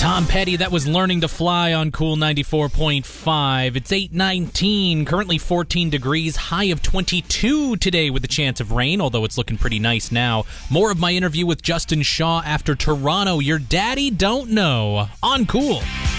Tom Petty, that was Learning to Fly on Cool 94.5. It's 8:19, currently 14 degrees, high of 22 today with a chance of rain, although it's looking pretty nice now. More of my interview with Justin Shaw after Toronto, Your Daddy Don't Know, on Cool.